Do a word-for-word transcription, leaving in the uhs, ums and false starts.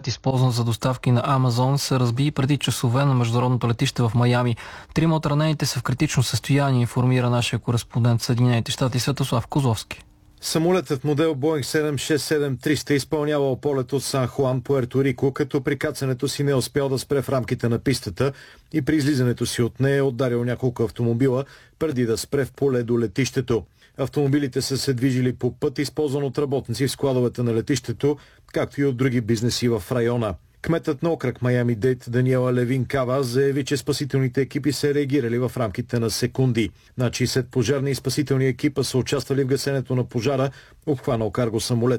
самолет, използван за доставки на Амазон, се разби преди часове на международното летище в Майами. Трима от ранените са в критично състояние, информира нашия кореспондент в Съединените щати Светослав Козловски. Самолетът модел Боинг седем шест седем триста изпълнявал полет от Сан Хуан, Пуерто Рико, като при кацането си не успял да спре в рамките на пистата и при излизането си от нея е ударил няколко автомобила, преди да спре в поле до летището. Автомобилите са се движили по път, използван от работници в складовете на летището, както и от други бизнеси в района. Кметът на окръг Майами-Дейд Даниела Левин Кава заяви, че спасителните екипи са реагирали в рамките на секунди. Над шейсет пожарни и спасителни екипа са участвали в гасенето на пожара, обхванал карго самолет.